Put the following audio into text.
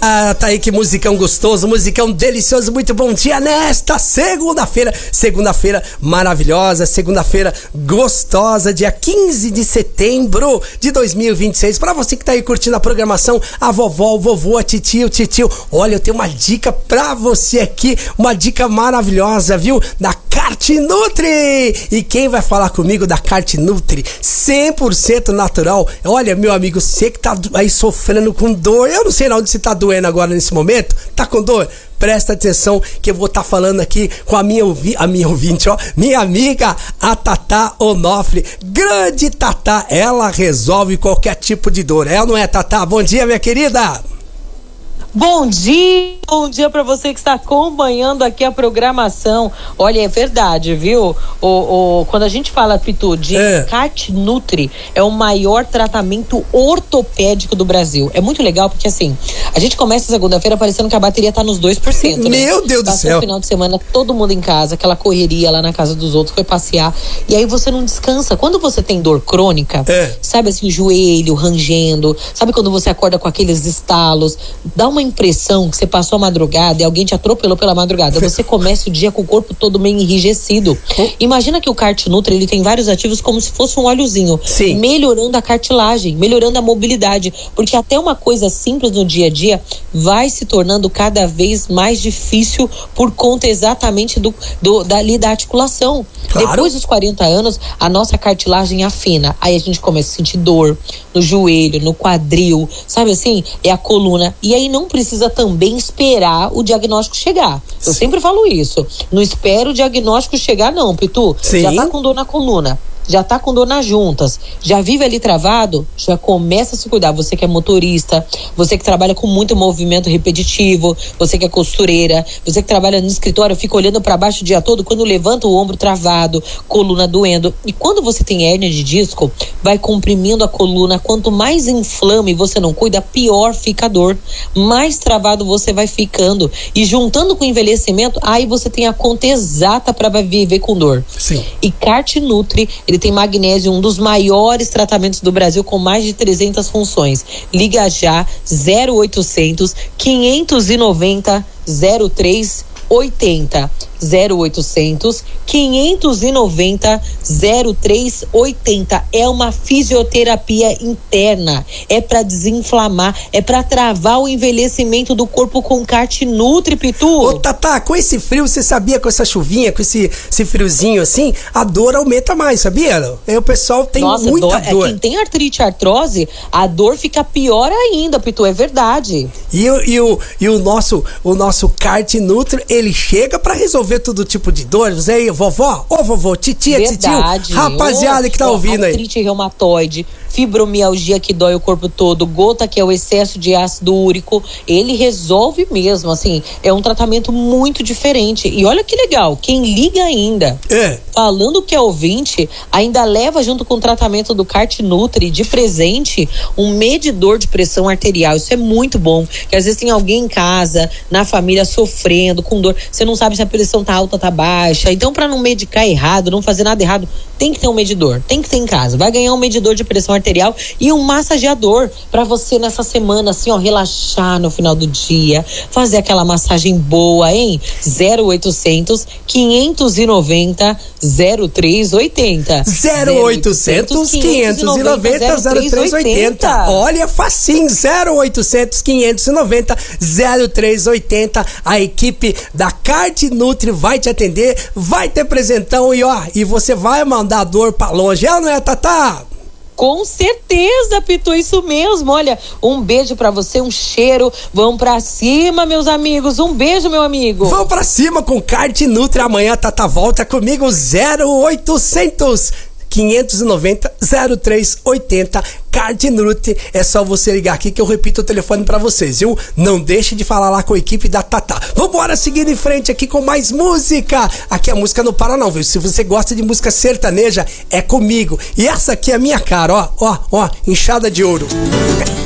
Ah, tá aí, que musicão gostoso, musicão delicioso. Muito bom dia nesta segunda-feira maravilhosa, segunda-feira gostosa, dia 15 de setembro de 2026. Pra você que tá aí curtindo a programação, a vovó, o vovô, a titio, olha, eu tenho uma dica pra você aqui, uma dica maravilhosa, viu? Da Cart Nutri. E quem vai falar comigo da Cart Nutri? 100% natural. Olha, meu amigo, você que tá aí sofrendo com dor, eu não sei onde você tá doendo agora nesse momento, tá com dor? Presta atenção que eu vou estar falando aqui com a minha ouvinte, ó, minha amiga, a Tatá Onofre. Grande Tatá, ela resolve qualquer tipo de dor. É ou não é, Tatá? Bom dia, minha querida. Bom dia para você que está acompanhando aqui a programação. Olha, é verdade, viu? Quando a gente fala, Pitu, de Cart Nutri, é o maior tratamento ortopédico do Brasil. É muito legal porque, assim, a gente começa segunda-feira parecendo que a bateria tá nos 2%, né? Meu Deus do céu! Passou o final de semana, todo mundo em casa, aquela correria lá na casa dos outros, foi passear, e aí você não descansa. Quando você tem dor crônica, sabe assim, joelho rangendo, sabe quando você acorda com aqueles estalos, dá uma impressão que você passou a madrugada e alguém te atropelou pela madrugada. Você começa o dia com o corpo todo meio enrijecido. Imagina que o Cart Nutri, ele tem vários ativos como se fosse um óleozinho. Sim. Melhorando a cartilagem, melhorando a mobilidade. Porque até uma coisa simples no dia a dia vai se tornando cada vez mais difícil por conta exatamente da articulação. Claro. Depois dos 40 anos, a nossa cartilagem afina. Aí a gente começa a sentir dor no joelho, no quadril, sabe assim? É a coluna. E aí não precisa também esperar o diagnóstico chegar. Eu sempre falo isso. Não espera o diagnóstico chegar, não, Pitu. Sim. Já tá com dor na coluna, já tá com dor nas juntas, já vive ali travado, já começa a se cuidar. Você que é motorista, você que trabalha com muito movimento repetitivo, você que é costureira, você que trabalha no escritório, fica olhando para baixo o dia todo, quando levanta o ombro travado, coluna doendo. E quando você tem hérnia de disco, vai comprimindo a coluna. Quanto mais inflama e você não cuida, pior fica a dor, mais travado você vai ficando. E juntando com o envelhecimento, aí você tem a conta exata para viver com dor. Sim. E Cart Nutri, ele tem magnésio, um dos maiores tratamentos do Brasil, com mais de 300 funções. Liga já, 0800 590 0380. 0800 590 0380. É uma fisioterapia interna, é para desinflamar, é para travar o envelhecimento do corpo com Cart Nutri, Pitu. Ô, Tatá, com esse frio, você sabia, com essa chuvinha, com esse friozinho assim, a dor aumenta mais, sabia? Aí o pessoal tem muita dor. Quem tem artrite, artrose, a dor fica pior ainda, Pitu, é verdade. E o nosso Cart Nutri, ele chega para resolver todo tipo de dores. Aí, vovó, titia, titio, rapaziada que tá ouvindo aí. Artrite reumatoide, fibromialgia que dói o corpo todo, gota que é o excesso de ácido úrico, ele resolve mesmo, assim, é um tratamento muito diferente. E olha que legal, quem liga ainda, falando que é ouvinte, ainda leva junto com o tratamento do Cart Nutri de presente um medidor de pressão arterial. Isso é muito bom, que às vezes tem alguém em casa, na família, sofrendo com dor, você não sabe se a pressão tá alta, tá baixa. Então, para não medicar errado, não fazer nada errado, tem que ter um medidor, tem que ter em casa. Vai ganhar um medidor de pressão arterial e um massageador para você nessa semana, assim, ó, relaxar no final do dia, fazer aquela massagem boa, hein? 0800 590 0380. 0800 590 0380. Olha, facinho, 0800 590 0380. A equipe da Cart Nutri vai te atender, vai ter presentão e você vai mandar dor pra longe. É ou não é, Tatá? Com certeza, Pitu, isso mesmo. Olha, um beijo pra você, um cheiro. Vamos pra cima, meus amigos. Um beijo, meu amigo. Vamos pra cima com Cart Nutri. Amanhã a Tata volta comigo, 0800 590 0380. Cart Nutri, é só você ligar aqui que eu repito o telefone pra vocês, viu? Não deixe de falar lá com a equipe da Tatá. Vambora, seguindo em frente aqui com mais música. Aqui a música não para não, viu? Se você gosta de música sertaneja, é comigo. E essa aqui é a minha cara, ó, inchada de ouro.